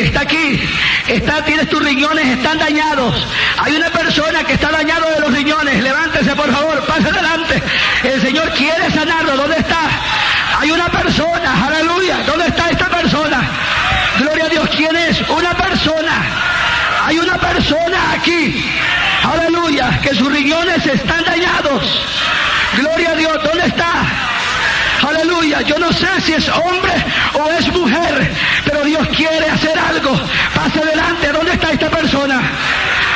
está aquí, tienes tus riñones, están dañados. Hay una persona que está dañado de los riñones, levántese por favor, pase adelante. El Señor quiere sanarlo. ¿Dónde está? Hay una persona, aleluya. ¿Dónde está esta persona? Gloria a Dios. ¿Quién es? Una persona. Hay una persona aquí, aleluya, que sus riñones están dañados. Gloria a Dios. ¿Dónde está? Aleluya. Yo no sé si es hombre o es mujer, pero Dios quiere hacer algo. Pase adelante. ¿Dónde está esta persona?